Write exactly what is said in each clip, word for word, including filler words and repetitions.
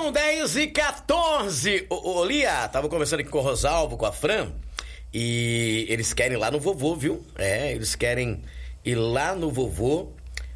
São dez e quatorze. Ô, ô, Lia, tava conversando aqui com o Rosalvo, com a Fran, e eles querem ir lá no vovô, viu? É, eles querem ir lá no vovô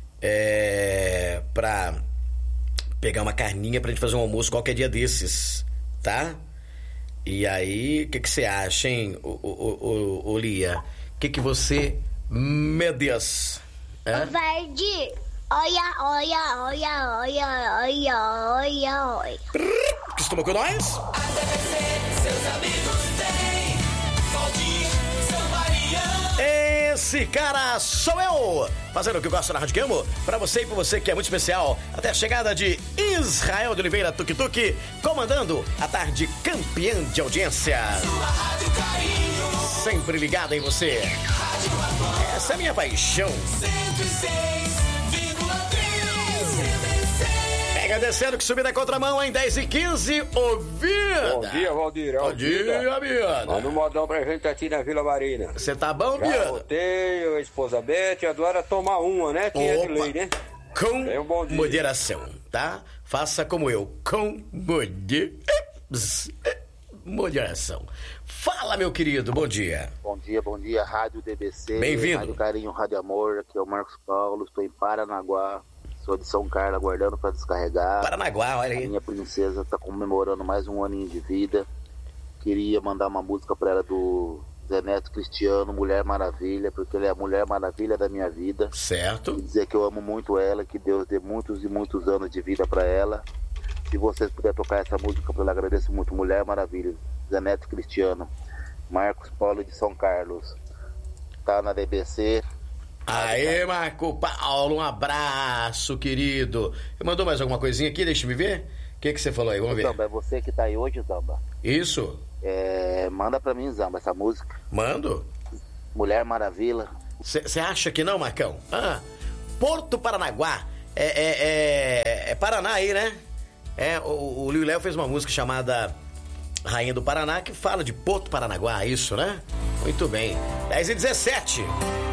é, pra pegar uma carninha pra gente fazer um almoço qualquer dia desses, tá? E aí, o que que você acha, hein, ô, ô, ô, ô, Lia? O que que você me diz? Ô, Verde, olha, olha, olha, olha, olha, olha, olha. Que estamos com nós? A T V C, seus amigos têm Valdir, São Maria. Esse cara sou eu, fazendo o que eu gosto na Rádio Camo, pra você e pra você que é muito especial, até a chegada de Israel de Oliveira Tuk Tuk, comandando a tarde campeã de audiência. Sua Rádio Carinho. Sempre ligado em você. Rádio Amor. Essa é a minha paixão. cento e seis vírgula três C B C. Pega descendo que subida contramão em dez e quinze, ouvida. Bom dia, Valdir. Bom dia, Biana. Manda um modão pra gente aqui na Vila Marina. Você tá bom, Já Biana? voltei, a esposa Beth, adora tomar uma, né? Que é de lei, né? Com Tenha um bom dia. moderação, tá? Faça como eu, com mode... moderação. Fala, meu querido, bom dia. Bom dia, bom dia, Rádio D B C. Bem-vindo. Rádio Carinho, Rádio Amor, aqui é o Marcos Paulo, estou em Paranaguá, sou de São Carlos, aguardando para descarregar. Paranaguá, olha A aí. minha princesa está comemorando mais um aninho de vida. Queria mandar uma música para ela do Zé Neto Cristiano, Mulher Maravilha, porque ela é a Mulher Maravilha da minha vida. Certo. E dizer que eu amo muito ela, que Deus dê muitos e muitos anos de vida para ela. Se vocês puderem tocar essa música para ela, agradeço muito. Mulher Maravilha, Zé Neto Cristiano, Marcos Paulo de São Carlos. Tá na D B C. Aê, Marco Paulo, um abraço, querido. Mandou mais alguma coisinha aqui? Deixa eu me ver. O que que você falou aí? Vamos ver. Zamba, é você que tá aí hoje, Zamba? Isso. É, manda pra mim, Zamba, essa música. Mando. Mulher Maravilha. Você acha que não, Marcão? Ah, Porto Paranaguá. É, é, é, é Paraná aí, né? É, o, o Liu Léo fez uma música chamada Rainha do Paraná, que fala de Porto Paranaguá, isso, né? Muito bem. dez e dezessete.